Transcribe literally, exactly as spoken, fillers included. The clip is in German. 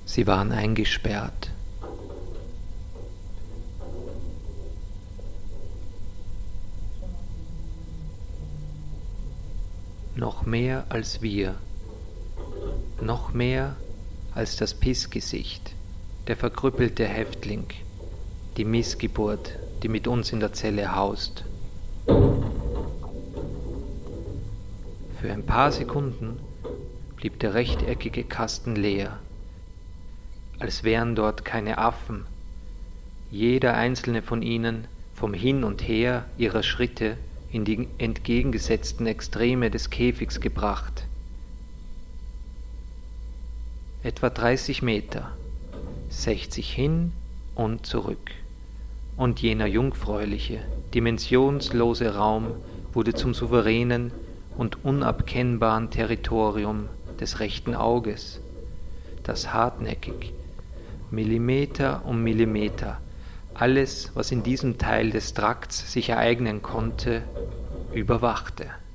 Sie waren eingesperrt. Noch mehr als wir, noch mehr als das Pissgesicht, der verkrüppelte Häftling, die Missgeburt, die mit uns in der Zelle haust. Für ein paar Sekunden blieb der rechteckige Kasten leer, als wären dort keine Affen, jeder einzelne von ihnen vom Hin und Her ihrer Schritte in die entgegengesetzten Extreme des Käfigs gebracht. Etwa dreißig Meter, sechzig hin und zurück. Und jener jungfräuliche, dimensionslose Raum wurde zum souveränen und unabkennbaren Territorium des rechten Auges, das hartnäckig, Millimeter um Millimeter, alles, was in diesem Teil des Trakts sich ereignen konnte, überwachte.